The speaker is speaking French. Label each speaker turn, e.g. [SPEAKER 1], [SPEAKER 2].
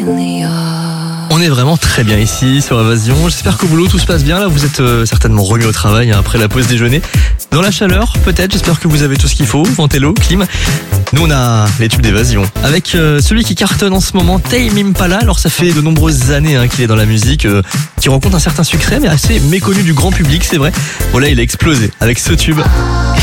[SPEAKER 1] On est vraiment très bien ici sur Évasion. J'espère qu'au boulot tout se passe bien. Là, vous êtes certainement remis au travail après la pause déjeuner. Dans la chaleur, peut-être. J'espère que vous avez tout ce qu'il faut. Ventélo, clim. Nous, on a les tubes d'Évasion. Avec celui qui cartonne en ce moment, Tame Impala. Alors, ça fait de nombreuses années qu'il est dans la musique, qui rencontre un certain succès, mais assez méconnu du grand public, c'est vrai. Voilà, il a explosé avec ce tube.